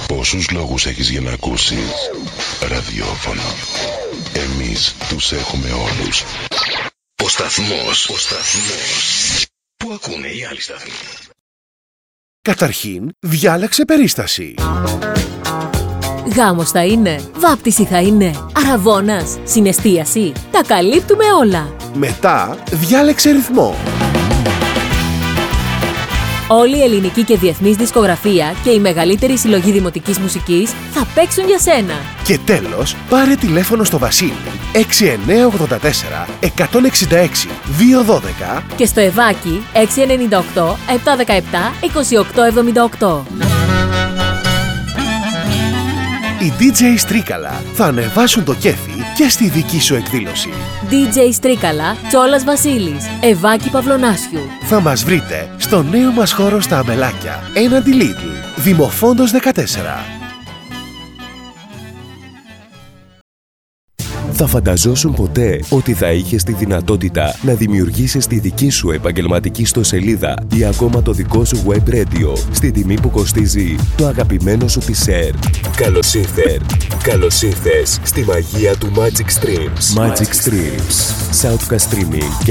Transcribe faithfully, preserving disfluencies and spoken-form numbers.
Πόσους λόγους έχεις για να ακούσεις ραδιόφωνο? Εμείς τους έχουμε όλους. Ο σταθμός, ο σταθμός που ακούνε οι άλλοι σταθμοί. Καταρχήν, διάλεξε περίσταση. Γάμος θα είναι, βάπτιση θα είναι, αραβώνας, συναισθίαση. Τα καλύπτουμε όλα. Μετά, διάλεξε ρυθμό. Όλη η ελληνική και διεθνής δισκογραφία και η μεγαλύτερη συλλογή δημοτικής μουσικής θα παίξουν για σένα. Και τέλος, πάρε τηλέφωνο στο Βασίλη έξι εννιά οκτώ τέσσερα εκατόν εξήντα έξι διακόσια δώδεκα και στο Ευάκι έξι εννιά οκτώ επτακόσια δεκαεπτά είκοσι οκτώ εβδομήντα οκτώ. Οι ντι τζέι Στρίκαλα θα ανεβάσουν το κέφι και στη δική σου εκδήλωση. ντι τζέι Στρίκαλα, Τσόλας Βασίλης, Ευάκι Παυλωνάσιου. Θα μας βρείτε στο νέο μας χώρο στα Αμελάκια, έναντι Lidl, Δημοφόντος δεκατέσσερα. Θα φανταζόσουν ποτέ ότι θα είχες τη δυνατότητα να δημιουργήσεις τη δική σου επαγγελματική ιστοσελίδα ή ακόμα το δικό σου web radio στην τιμή που κοστίζει το αγαπημένο σου τισέρ? Καλώς ήρθες. Καλώς ήρθες στη μαγεία του Magic Streams. Magic Streams. Soundcast Streaming